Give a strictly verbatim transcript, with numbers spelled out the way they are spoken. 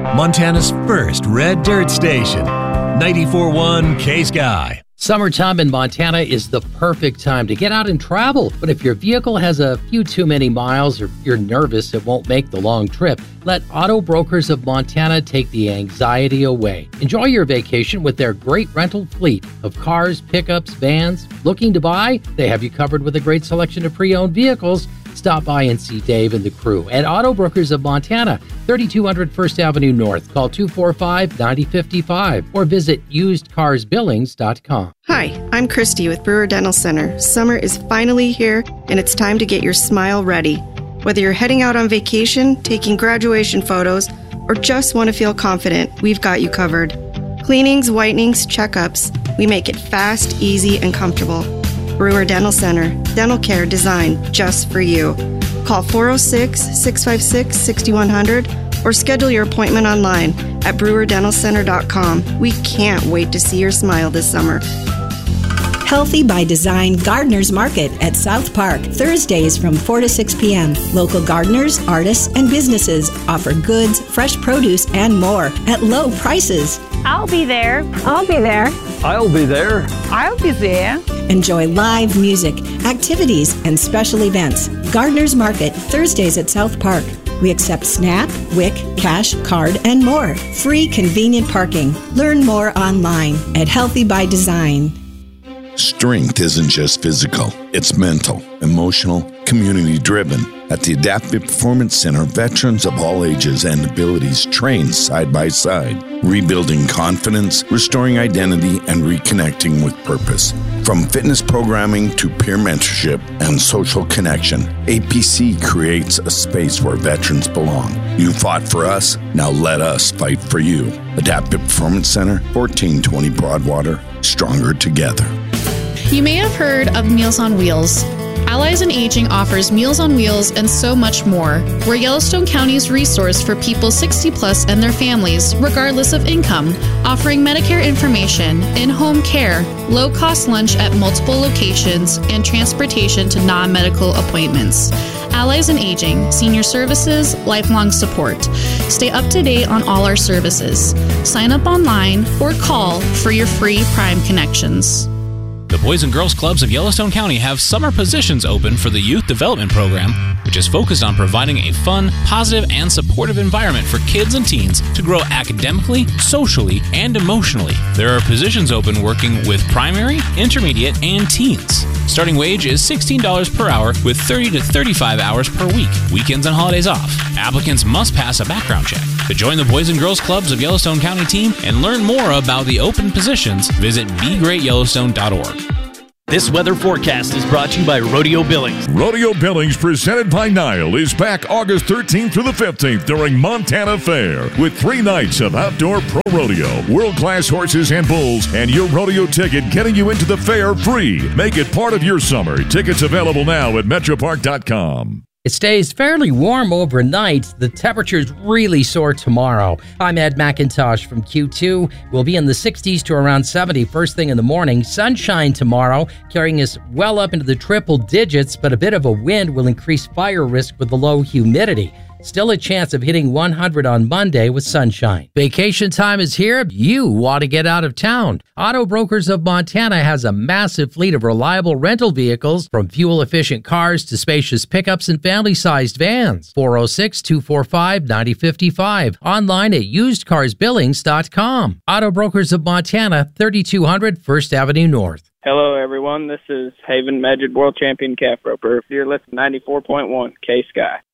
Montana's first red dirt station. ninety-four point one K-Sky. Summertime in Montana is the perfect time to get out and travel. But if your vehicle has a few too many miles or you're nervous it won't make the long trip, let Auto Brokers of Montana take the anxiety away. Enjoy your vacation with their great rental fleet of cars, pickups, vans. Looking to buy? They have you covered with a great selection of pre-owned vehicles. Stop by and see Dave and the crew at Auto Brokers of Montana, thirty-two hundred First Avenue North. Call two four five, nine zero five five or visit used cars billings dot com. Hi, I'm Christy with Brewer Dental Center. Summer is finally here, and it's time to get your smile ready. Whether you're heading out on vacation, taking graduation photos, or just want to feel confident, we've got you covered. Cleanings, whitenings, checkups. We make it fast, easy, and comfortable. Brewer Dental Center, dental care designed just for you. Call four oh six, six five six, six one zero zero or schedule your appointment online at brewer dental center dot com. We can't wait to see your smile this summer. Healthy by Design Gardeners Market at South Park, Thursdays from four to six p.m. Local gardeners, artists, and businesses offer goods, fresh produce, and more at low prices. I'll be there. I'll be there. I'll be there. I'll be there. Enjoy live music, activities, and special events. Gardeners Market, Thursdays at South Park. We accept SNAP, W I C, cash, card, and more. Free convenient parking. Learn more online at Healthy by Design. Strength isn't just physical, it's mental, emotional, community-driven. At the Adaptive Performance Center, veterans of all ages and abilities train side by side, rebuilding confidence, restoring identity, and reconnecting with purpose. From fitness programming to peer mentorship and social connection, A P C creates a space where veterans belong. You fought for us, now let us fight for you. Adaptive Performance Center, fourteen twenty Broadwater, stronger together. You may have heard of Meals on Wheels. Allies in Aging offers Meals on Wheels and so much more. We're Yellowstone County's resource for people sixty plus and their families, regardless of income, offering Medicare information, in-home care, low-cost lunch at multiple locations, and transportation to non-medical appointments. Allies in Aging, senior services, lifelong support. Stay up to date on all our services. Sign up online or call for your free Prime connections. The Boys and Girls Clubs of Yellowstone County have summer positions open for the Youth Development Program, which is focused on providing a fun, positive, and supportive environment for kids and teens to grow academically, socially, and emotionally. There are positions open working with primary, intermediate, and teens. Starting wage is sixteen dollars per hour with thirty to thirty-five hours per week, weekends and holidays off. Applicants must pass a background check. To join the Boys and Girls Clubs of Yellowstone County team and learn more about the open positions, visit be great yellowstone dot org. This weather forecast is brought to you by Rodeo Billings. Rodeo Billings, presented by Nile, is back August thirteenth through the fifteenth during Montana Fair with three nights of outdoor pro rodeo, world-class horses and bulls, and your rodeo ticket getting you into the fair free. Make it part of your summer. Tickets available now at metro park dot com. It stays fairly warm overnight. The temperatures really soar tomorrow. I'm Ed McIntosh from Q two. We'll be in the sixties to around seventy first thing in the morning. Sunshine tomorrow, carrying us well up into the triple digits, but a bit of a wind will increase fire risk with the low humidity. Still a chance of hitting one hundred on Monday with sunshine. Vacation time is here. You want to get out of town. Auto Brokers of Montana has a massive fleet of reliable rental vehicles, from fuel-efficient cars to spacious pickups and family-sized vans. four oh six, two four five, nine oh five five. Online at used cars billings dot com. Auto Brokers of Montana, thirty-two hundred First Avenue North. Hello, everyone. This is Haven Majid World Champion Calf Roper. You're listening to ninety-four point one K-Sky.